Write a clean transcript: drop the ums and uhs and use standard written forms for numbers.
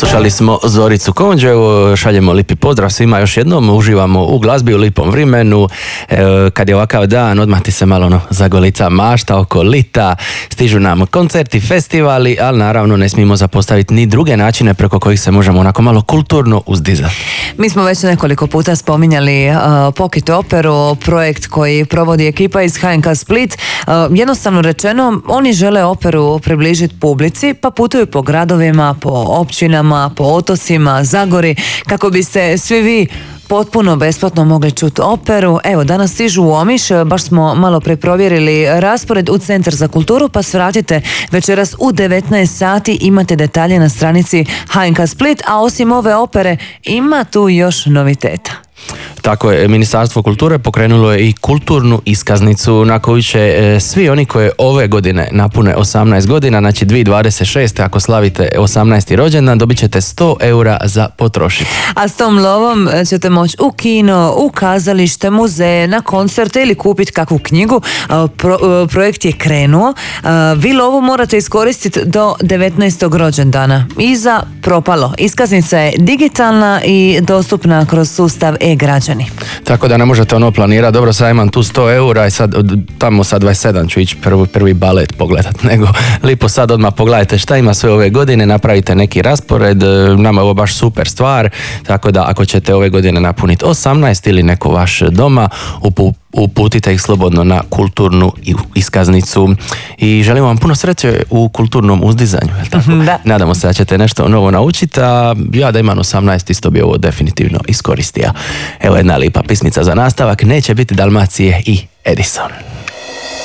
Slušali smo Zoricu Konđevu, šaljemo lipi pozdrav svima još jednom, uživamo u glazbi u lipom vremenu. Kad je ovakav dan, odmah ti se malo zagolica mašta oko lita, stižu nam koncerti, festivali, ali naravno ne smijemo zapostaviti ni druge načine preko kojih se možemo onako malo kulturno uzdizati. Mi smo već nekoliko puta spominjali Pocket operu, projekt koji provodi ekipa iz HNK Split. Jednostavno rečeno, oni žele operu približiti publici, pa putuju po gradovima, po općinama, po otocima, Zagori, kako biste svi vi potpuno besplatno mogli čuti operu. Evo, danas stižu u Omiš, baš smo malo preprovjerili raspored u Centar za kulturu, pa svratite večeras u 19 sati, imate detalje na stranici HNK Split, a osim ove opere ima tu još noviteta. Tako je, Ministarstvo kulture pokrenulo je i kulturnu iskaznicu na koju će svi oni koji ove godine napune 18 godina, znači 2026. ako slavite 18. rođendan, dobit ćete 100 eura za potrošiti. A s tom lovom ćete moći u kino, u kazalište, muzeje, na koncerte ili kupiti kakvu knjigu. Projekt je krenuo. Vi lovu morate iskoristiti do 19. rođendana. Iza propalo. Iskaznica je digitalna i dostupna kroz sustav e-građani. Tako da ne možete planirati, dobro sad imam tu 100 eura i sad tamo sa 27 ću ići prvi balet pogledat, nego lipo sad odmah pogledajte šta ima sve ove godine, napravite neki raspored, nama je ovo baš super stvar, tako da ako ćete ove godine napuniti 18 ili neko vaš doma, uputite ih slobodno na kulturnu iskaznicu i želimo vam puno sreće u kulturnom uzdizanju, je li tako? Da. Nadamo se da ćete nešto novo naučiti, a ja da imam 18 isto bi ovo definitivno iskoristio. Evo jedna lipa pismica za nastavak, neće biti Dalmacije i Edison.